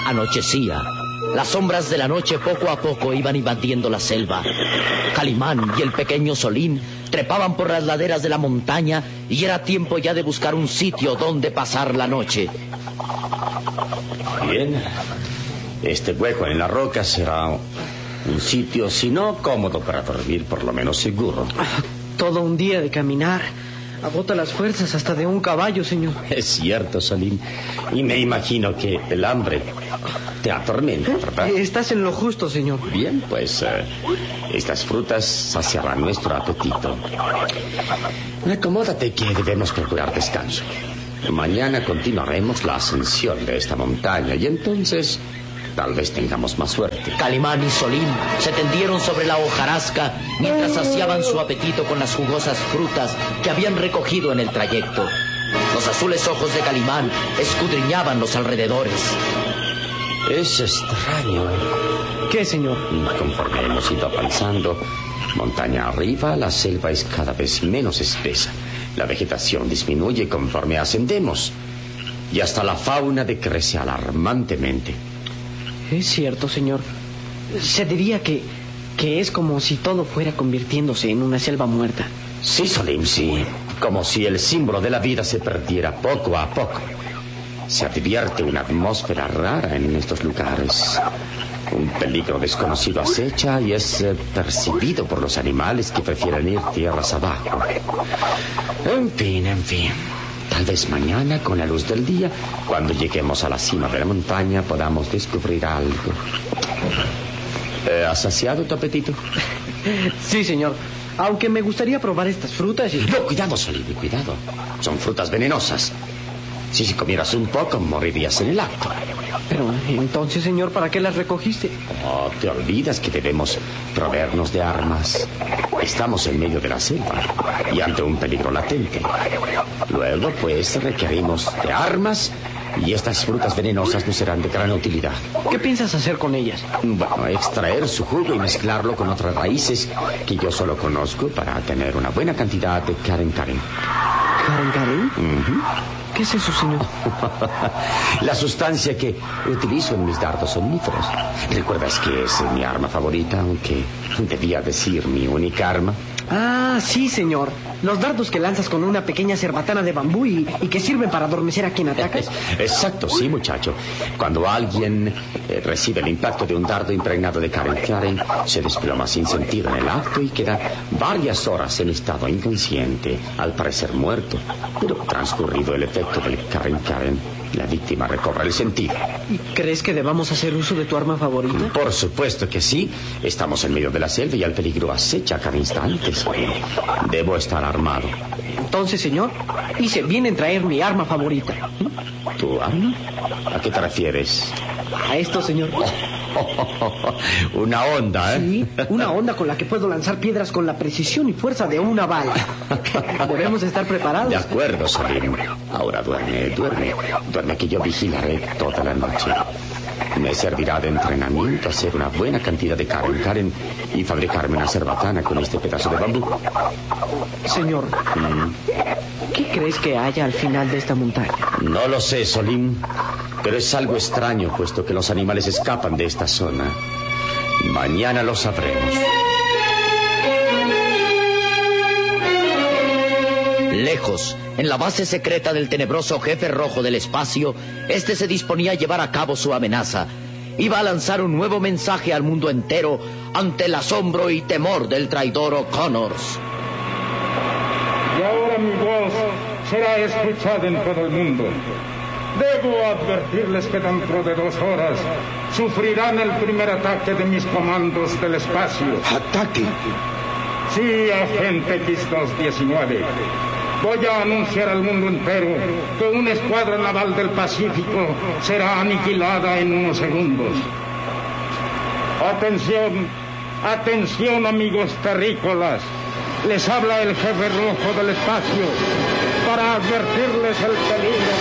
Anochecía. Las sombras de la noche poco a poco iban invadiendo la selva. Calimán y el pequeño Solín trepaban por las laderas de la montaña y era tiempo ya de buscar un sitio donde pasar la noche. Bien, este hueco en la roca será un sitio, si no cómodo para dormir, por lo menos seguro. Todo un día de caminar. Agota las fuerzas hasta de un caballo, señor. Es cierto, Solín. Y me imagino que el hambre te atormenta, ¿verdad? Estás en lo justo, señor. Bien, pues estas frutas saciarán nuestro apetito. Acomódate que debemos procurar descanso. Mañana continuaremos la ascensión de esta montaña y entonces tal vez tengamos más suerte. Calimán y Solín se tendieron sobre la hojarasca mientras saciaban su apetito con las jugosas frutas que habían recogido en el trayecto. Los azules ojos de Calimán escudriñaban los alrededores. Es extraño. ¿Qué, señor? Conforme hemos ido avanzando, montaña arriba, la selva es cada vez menos espesa. La vegetación disminuye conforme ascendemos. Y hasta la fauna decrece alarmantemente. Es cierto, señor. Se diría que es como si todo fuera convirtiéndose en una selva muerta. Sí, Solín, sí. Como si el símbolo de la vida se perdiera poco a poco. Se advierte una atmósfera rara en estos lugares. Un peligro desconocido acecha y es percibido por los animales que prefieren ir tierras abajo. En fin. Tal vez mañana, con la luz del día, cuando lleguemos a la cima de la montaña, podamos descubrir algo. ¿Has saciado tu apetito? Sí, señor. Aunque me gustaría probar estas frutas y... No, cuidado, Solín, cuidado. Son frutas venenosas. Si comieras un poco, morirías en el acto. Pero entonces, señor, ¿para qué las recogiste? Oh, te olvidas que debemos proveernos de armas. Estamos en medio de la selva y ante un peligro latente. Luego, pues, requerimos de armas y estas frutas venenosas nos serán de gran utilidad. ¿Qué piensas hacer con ellas? Bueno, extraer su jugo y mezclarlo con otras raíces que yo solo conozco para tener una buena cantidad de Karen. ¿Karen? Uh-huh. ¿Qué es eso, señor? La sustancia que utilizo en mis dardos omníferos. ¿Recuerdas que es mi arma favorita, aunque debía decir mi única arma? Ah, sí, señor. Los dardos que lanzas con una pequeña cerbatana de bambú y que sirven para adormecer a quien atacas. Exacto, sí, muchacho. Cuando alguien recibe el impacto de un dardo impregnado de Karen, se desploma sin sentido en el acto y queda varias horas en estado inconsciente, al parecer muerto. Pero transcurrido el efecto del Karen, la víctima recobra el sentido. ¿Y crees que debamos hacer uso de tu arma favorita? Por supuesto que sí. Estamos en medio de la selva y el peligro acecha a cada instante. Debo estar armado. Entonces, señor, hice bien en traer mi arma favorita. ¿Tu arma? ¿A qué te refieres? A esto, señor. Una onda, ¿eh? Sí, una onda con la que puedo lanzar piedras con la precisión y fuerza de una bala. Debemos estar preparados. De acuerdo, Solín. Ahora duerme que yo vigilaré toda la noche. Me servirá de entrenamiento hacer una buena cantidad de Karen y fabricarme una cerbatana con este pedazo de bambú. Señor, ¿qué crees que haya al final de esta montaña? No lo sé, Solín, pero es algo extraño, puesto que los animales escapan de esta zona. Mañana lo sabremos. Lejos, en la base secreta del tenebroso jefe rojo del espacio, este se disponía a llevar a cabo su amenaza. Iba a lanzar un nuevo mensaje al mundo entero ante el asombro y temor del traidor O'Connors. Y ahora mi voz será escuchada en todo el mundo. Debo advertirles que dentro de 2 horas sufrirán el primer ataque de mis comandos del espacio. ¿Ataque? Sí, agente X-219. Voy a anunciar al mundo entero que una escuadra naval del Pacífico será aniquilada en unos segundos. Atención, amigos terrícolas. Les habla el jefe rojo del espacio para advertirles el peligro